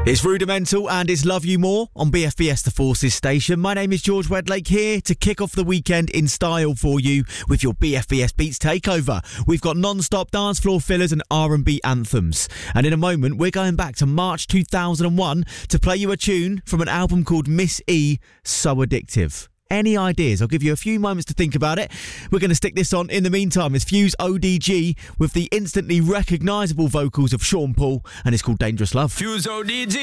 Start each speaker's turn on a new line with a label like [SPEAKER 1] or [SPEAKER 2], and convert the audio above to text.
[SPEAKER 1] It's Rudimental and it's Love You More on BFBS The Forces station. My name is George Wedlake here to kick off the weekend in style for you with your BFBS Beats takeover. We've got non-stop dance floor fillers and R&B anthems. And in a moment, we're going back to March 2001 to play you a tune from an album called Miss E, So Addictive. Any ideas? I'll give you a few moments to think about it. We're going to stick this on. In the meantime, it's Fuse ODG with the instantly recognisable vocals of Sean Paul, and it's called Dangerous Love.
[SPEAKER 2] Fuse ODG.